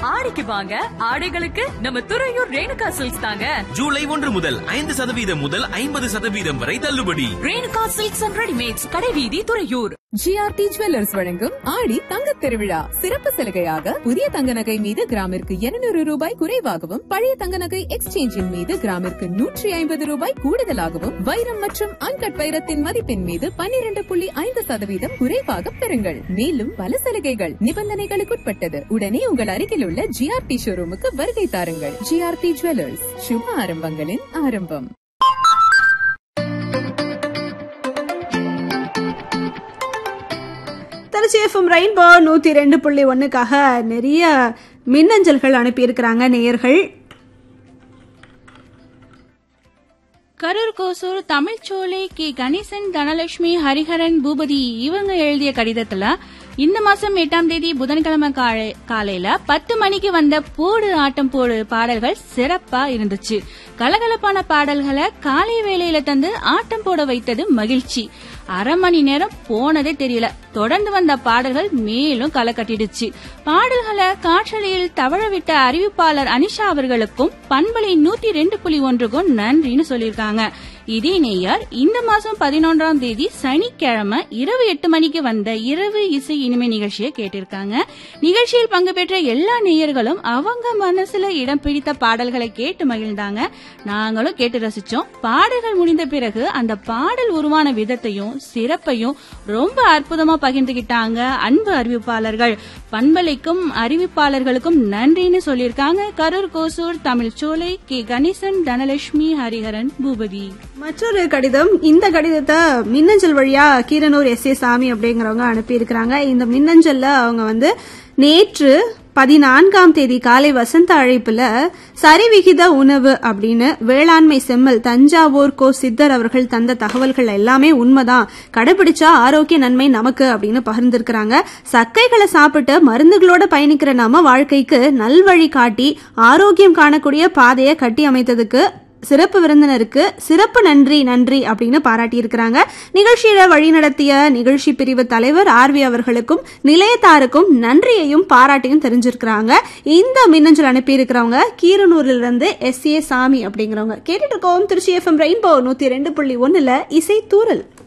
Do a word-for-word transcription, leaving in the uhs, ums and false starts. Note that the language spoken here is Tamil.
ஆடிக்கு வாங்க, ஆடைகளுக்கு நம்ம துறையூர் ரேணுகா சில்க்ஸ் தாங்க. ஜூலை ஒன்று முதல் ஐந்து சதவீதம் முதல் ஐம்பது சதவீதம் வரை தள்ளுபடி. ரேணுகா சில்க்ஸ் அண்ட் ரெடிமேட்ஸ், கடைவீதி, துறையூர். ஜிஆர்டி ஜுவல்லர்ஸ் வழங்கும் ஆடி தங்கத் திருவிழா சிறப்பு சலுகையாக புதிய தங்க நகை மீது கிராமிற்கு இருநூறு ரூபாய் குறைவாகவும், பழைய தங்க நகை எக்ஸ்சேஞ்சின் மீது கிராமிற்கு நூற்றி ஐம்பது ரூபாய் கூடுதலாகவும், வைரம் மற்றும் அன்கட் வைரத்தின் மதிப்பின் மீது பன்னிரண்டு புள்ளி ஐந்து சதவீதம் குறைவாக பெறுங்கள். மேலும் பல சலுகைகள் நிபந்தனைகளுக்குட்பட்டது. உடனே உங்கள் அருகில் உள்ள ஜிஆர்டி ஷோரூமுக்கு வருகை தாருங்கள். ஜிஆர்டி ஜுவல்லர்ஸ், சுப ஆரம்பங்களின் ஆரம்பம். திருச்சி எஃப்எம் ரெயின்போ நூத்தி ரெண்டு புள்ளி ஒன்னுக்காக நிறைய மின்னஞ்சல்கள் அனுப்பியிருக்கிறாங்க நேயர்கள். கரூர் கோசூர் தமிழ்ச்சோலை கே கணேசன், தனலட்சுமி, ஹரிஹரன், பூபதி இவங்க எழுதிய கடிதத்துல இந்த மாசம் எட்டாம் தேதி புதன்கிழமை காலையில பத்து மணிக்கு வந்த போடு ஆட்டம் போடு பாடல்கள் சிறப்பா இருந்துச்சு. கலகலப்பான பாடல்களை காலை வேளையில தந்து ஆட்டம் போட வைத்தது மகிழ்ச்சி. அரை மணி நேரம் போனதே தெரியல. தொடர்ந்து வந்த பாடல்கள் மேலும் களை கட்டிடுச்சு. பாடல்களை காற்றலையில் தவழ விட்ட அறிவிப்பாளர் அனிஷா அவர்களுக்கும் பண்பலை நூத்தி ரெண்டு புள்ளி ஒன்றுக்கும் நன்றின்னு சொல்லியிருக்காங்க. இதே நேயர் இந்த மாசம் பதினொன்றாம் தேதி சனிக்கிழமை இரவு எட்டு மணிக்கு வந்த இரவு இசை இனிமை நிகழ்ச்சியை கேட்டிருக்காங்க. நிகழ்ச்சியில் பங்கு பெற்ற எல்லா நேயர்களும் அவங்க மனசுல இடம் பிடித்த பாடல்களை கேட்டு மகிழ்ந்தாங்க. நாங்களும் கேட்டு ரசிச்சோம். பாடல்கள் முடிந்த பிறகு அந்த பாடல் உருவான விதத்தையும் சிறப்பையும் ரொம்ப அற்புதமா பகிர்ந்துகிட்டாங்க அன்பு அறிவிப்பாளர்கள். பண்பலைக்கும் அறிவிப்பாளர்களுக்கும் நன்றின்னு சொல்லியிருக்காங்க. கரூர் கோசூர் தமிழ்ச்சோலை கே கணேசன், தனலட்சுமி, ஹரிஹரன், பூபதி. மற்றொரு கடிதம். இந்த கடிதத்தை மின்னஞ்சல் வழியா கீரனூர் எஸ் ஏ சாமி அப்படிங்கிறவங்க அனுப்பி இருக்கிறாங்க. இந்த மின்னஞ்சல்ல அவங்க வந்து நேற்று பதினான்காம் தேதி காலை வசந்த அழைப்புல சரிவிகித உணவு அப்படின்னு வேளாண்மை செம்மல் தஞ்சாவூர் கோ சித்தர் அவர்கள் தந்த தகவல்கள் எல்லாமே உண்மைதான், கடைபிடிச்சா ஆரோக்கிய நன்மை நமக்கு அப்படின்னு பகிர்ந்திருக்கிறாங்க. சக்கைகளை சாப்பிட்டு மருந்துகளோட பயணிக்கிற நம்ம வாழ்க்கைக்கு நல்வழி காட்டி ஆரோக்கியம் காணக்கூடிய பாதையை கட்டி அமைத்ததுக்கு சிறப்பு விருந்தினருக்கு சிறப்பு நன்றி நன்றி அப்படின்னு பாராட்டியிருக்கிறாங்க. நிகழ்ச்சியில வழிநடத்திய நிகழ்ச்சி பிரிவு தலைவர் ஆர்வி அவர்களுக்கும் நிலையத்தாருக்கும் நன்றியையும் பாராட்டியும் தெரிஞ்சிருக்கிறாங்க. இந்த மின்னஞ்சல் அனுப்பி இருக்கிறவங்க கீரனூரில் இருந்து எஸ் ஏ சாமி அப்படிங்கிறவங்க. கேட்டுட்டு இருக்கோம் திருச்சி எஃப்எம் ரெயின்போ நூத்தி ரெண்டு புள்ளி ஒன்னுல இசை தூரல்.